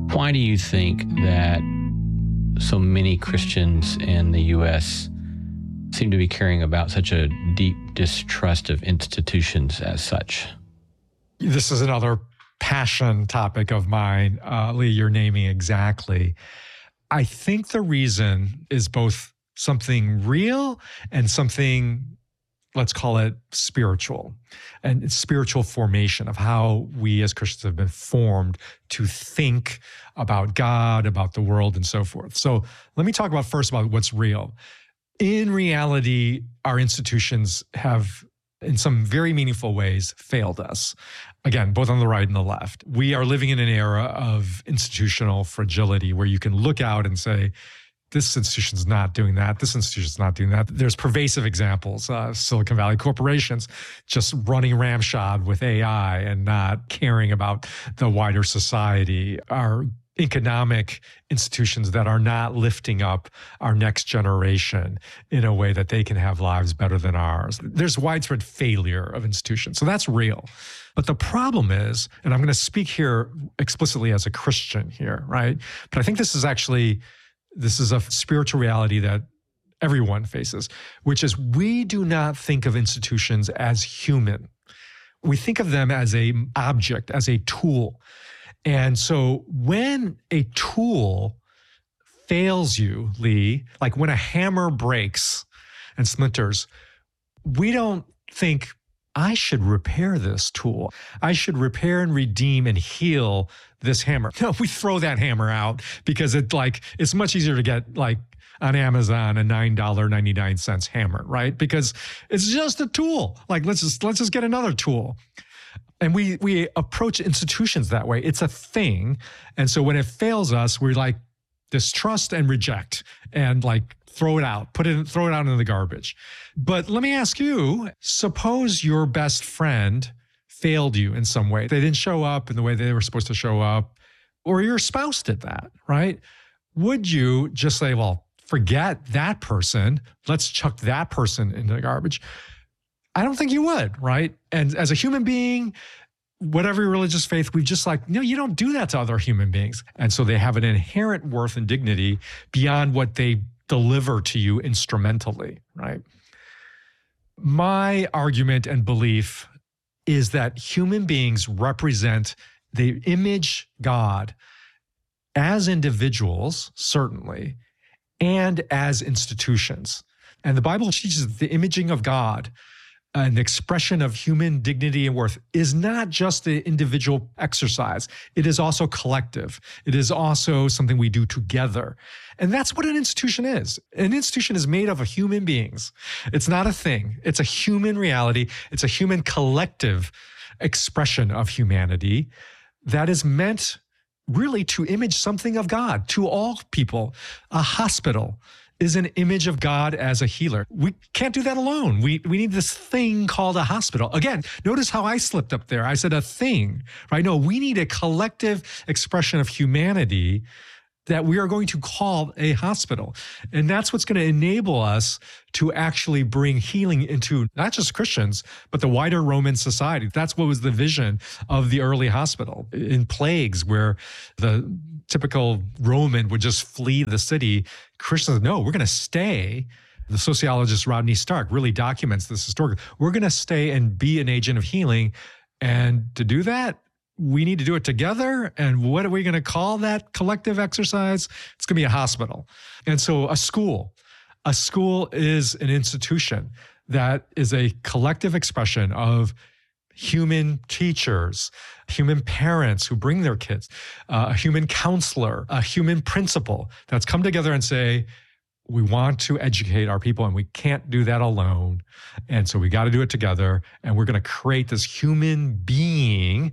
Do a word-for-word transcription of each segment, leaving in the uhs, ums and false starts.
Why do you think that so many Christians in the U S seem to be carrying about such a deep distrust of institutions as such? This is another passion topic of mine, uh, Lee, you're naming exactly. I think the reason is both something real and something, let's call it spiritual, and it's spiritual formation of how we as Christians have been formed to think about God, about the world, and so forth. So let me talk about first about what's real. In reality, our institutions have, in some very meaningful ways, failed us. Again, both on the right and the left. We are living in an era of institutional fragility where you can look out and say, this institution's not doing that. This institution's not doing that. There's pervasive examples. Uh, Silicon Valley corporations just running ramshod with A I and not caring about the wider society. Our economic institutions that are not lifting up our next generation in a way that they can have lives better than ours. There's widespread failure of institutions. So that's real. But the problem is, and I'm going to speak here explicitly as a Christian here, right? But I think this is actually, this is a spiritual reality that everyone faces, which is we do not think of institutions as human. We think of them as an object, as a tool. And so when a tool fails you, Lee, like when a hammer breaks and splinters, we don't think, I should repair this tool. I should repair and redeem and heal this hammer. No, we throw that hammer out because it's like, it's much easier to get like on Amazon a nine dollars and ninety-nine cents hammer, right? Because it's just a tool. Like, let's just, let's just get another tool. And we we approach institutions that way. It's a thing. And so when it fails us, we're like distrust and reject and like throw it out, put it, throw it out into the garbage. But let me ask you, suppose your best friend failed you in some way. They didn't show up in the way they were supposed to show up, or your spouse did that, right? Would you just say, well, forget that person. Let's chuck that person into the garbage? I don't think you would, right? And as a human being, whatever your religious faith, we've just like, no, you don't do that to other human beings. And so they have an inherent worth and dignity beyond what they deliver to you instrumentally, right? My argument and belief is that human beings represent the image God as individuals, certainly, and as institutions. And the Bible teaches that the imaging of God, an expression of human dignity and worth, is not just the individual exercise. It is also collective. It is also something we do together. And that's what an institution is. An institution is made of human beings. It's not a thing. It's a human reality. It's a human collective expression of humanity that is meant really to image something of God to all people. A hospital is an image of God as a healer. We can't do that alone. We we need this thing called a hospital. Again, notice how I slipped up there. I said a thing, right? No, we need a collective expression of humanity that we are going to call a hospital. And that's what's going to enable us to actually bring healing into not just Christians, but the wider Roman society. That's what was the vision of the early hospital. In plagues, where the typical Roman would just flee the city, Christians, no, we're going to stay. The sociologist Rodney Stark really documents this historically. We're going to stay and be an agent of healing. And to do that, we need to do it together. And what are we going to call that collective exercise? It's going to be a hospital. And so a school, a school is an institution that is a collective expression of human teachers, human parents who bring their kids, uh, a human counselor, a human principal that's come together and say, we want to educate our people and we can't do that alone. And so we got to do it together. And we're going to create this human being,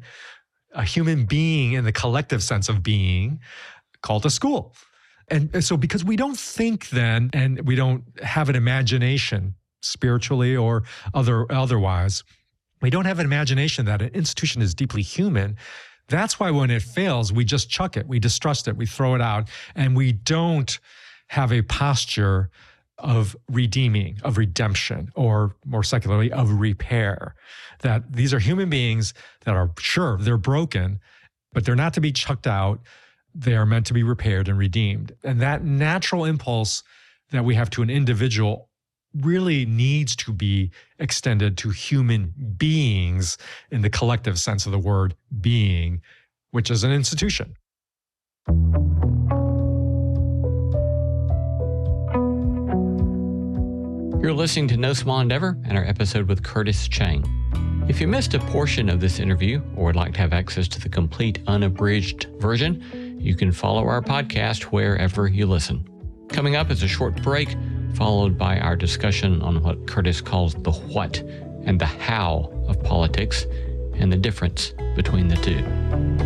a human being in the collective sense of being, called a school. And so because we don't think then, and we don't have an imagination spiritually or other otherwise, we don't have an imagination that an institution is deeply human. That's why when it fails, we just chuck it, we distrust it, we throw it out, and we don't have a posture of redeeming, of redemption, or more secularly, of repair. That these are human beings that are, sure, they're broken, but they're not to be chucked out. they are meant to be repaired and redeemed. And that natural impulse that we have to an individual really needs to be extended to human beings in the collective sense of the word being, which is an institution. You're listening to No Small Endeavor and our episode with Curtis Chang. If you missed a portion of this interview or would like to have access to the complete unabridged version, you can follow our podcast wherever you listen. Coming up is a short break, followed by our discussion on what Curtis calls the what and the how of politics and the difference between the two.